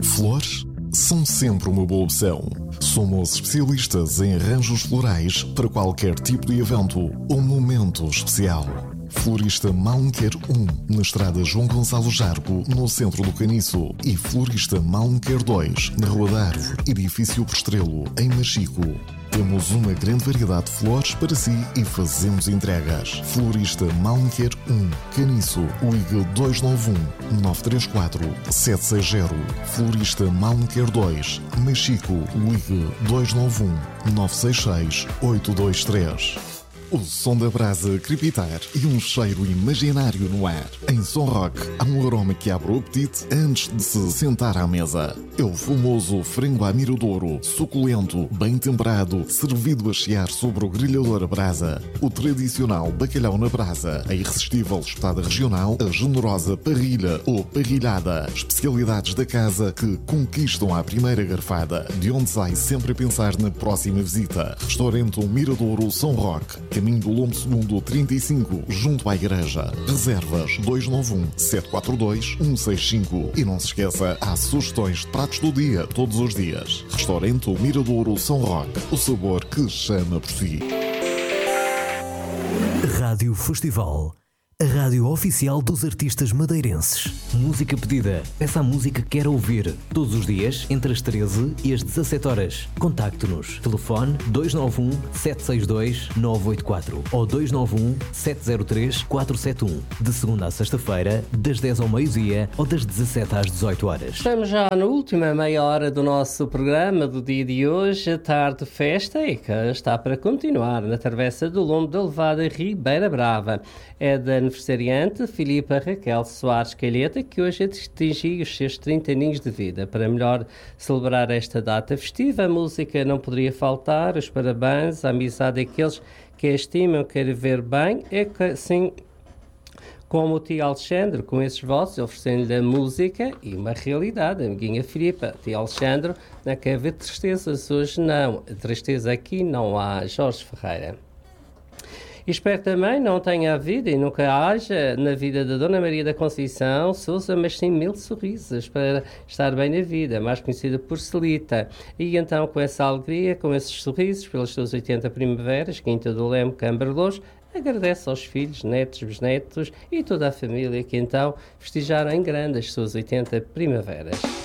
Flores são sempre uma boa opção. Somos especialistas em arranjos florais para qualquer tipo de evento ou momento especial. Florista Malmequer 1, na estrada João Gonçalo Jargo, no centro do Caniço. E Florista Malmequer 2, na Rua da Árvore, edifício Postrelo, em Machico. Temos uma grande variedade de flores para si e fazemos entregas. Florista Malmequer 1, Caniço, ligue 291 934 760. Florista Malmequer 2, Machico, ligue 291 966 823. O som da brasa crepitar e um cheiro imaginário no ar. Em Som Rock há um aroma que abre o apetite antes de se sentar à mesa. É o famoso frango à miradouro, suculento, bem temperado, servido a chiar sobre o grelhador a brasa. O tradicional bacalhau na brasa, a irresistível espetada regional, a generosa parrilha ou parrilhada. Especialidades da casa que conquistam à primeira garfada, de onde sai sempre a pensar na próxima visita. Restaurante Miradouro Som Rock, caminho do Lombo Segundo 35, junto à igreja. Reservas 291 742 165. E não se esqueça, há sugestões de pratos do dia, todos os dias. Restaurante Miradouro Som Rock, o sabor que chama por si. Rádio Festival, a rádio oficial dos artistas madeirenses. Música pedida. Peça a música que quer ouvir. Todos os dias, entre as 13 e as 17 horas. Contacte-nos. Telefone 291 762 984 ou 291 703 471. De segunda a sexta-feira, das 10 ao meio-dia ou das 17 às 18 horas. Estamos já na última meia hora do nosso programa do dia de hoje, a tarde festa, e que está para continuar na Travessa do Lombo da Levada Ribeira Brava. É da aniversariante Filipa Raquel Soares Calheta, que hoje atingiu os seus 30 aninhos de vida. Para melhor celebrar esta data festiva, a música não poderia faltar, os parabéns, a amizade daqueles que a estimam, querem ver bem, é que assim como o tio Alexandre, com esses votos, oferecendo-lhe a música e uma realidade, a amiguinha Filipa. Tio Alexandre, não quer ver tristezas hoje, não. Tristeza aqui não há. Jorge Ferreira. E espero também não tenha havido e nunca haja na vida da Dona Maria da Conceição Sousa, mas sim 1000 sorrisos para estar bem na vida, mais conhecida por Celita. E então, com essa alegria, com esses sorrisos, pelas suas 80 primaveras, Quinta do Leme, Camberloz, agradece aos filhos, netos, bisnetos e toda a família que então festejaram em grande as suas 80 primaveras.